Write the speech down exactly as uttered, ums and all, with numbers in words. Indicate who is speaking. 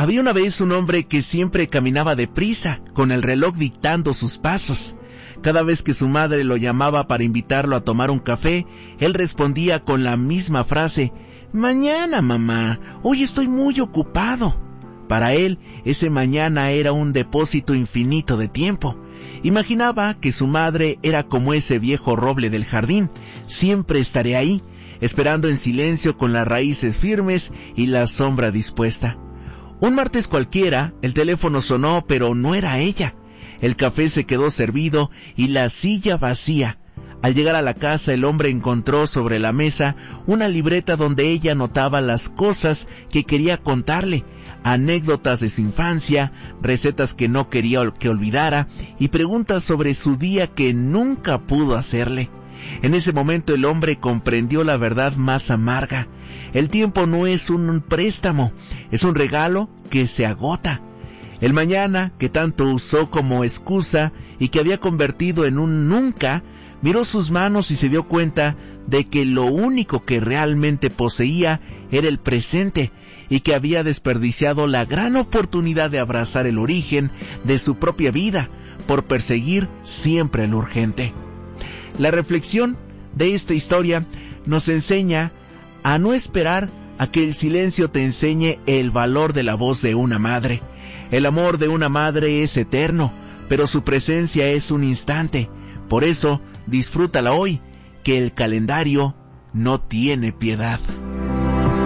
Speaker 1: Había una vez un hombre que siempre caminaba deprisa, con el reloj dictando sus pasos. Cada vez que su madre lo llamaba para invitarlo a tomar un café, él respondía con la misma frase: «Mañana, mamá, hoy estoy muy ocupado». Para él, ese mañana era un depósito infinito de tiempo. Imaginaba que su madre era como ese viejo roble del jardín. Siempre estaré ahí, esperando en silencio con las raíces firmes y la sombra dispuesta. Un martes cualquiera, el teléfono sonó, pero no era ella. El café se quedó servido y la silla vacía. Al llegar a la casa, el hombre encontró sobre la mesa una libreta donde ella anotaba las cosas que quería contarle, anécdotas de su infancia, recetas que no quería que olvidara y preguntas sobre su día que nunca pudo hacerle. En ese momento el hombre comprendió la verdad más amarga. El tiempo no es un préstamo, es un regalo que se agota. El mañana, que tanto usó como excusa y que había convertido en un nunca, miró sus manos y se dio cuenta de que lo único que realmente poseía era el presente y que había desperdiciado la gran oportunidad de abrazar el origen de su propia vida por perseguir siempre lo urgente. La reflexión de esta historia nos enseña a no esperar a que el silencio te enseñe el valor de la voz de una madre. El amor de una madre es eterno, pero su presencia es un instante. Por eso, disfrútala hoy, que el calendario no tiene piedad.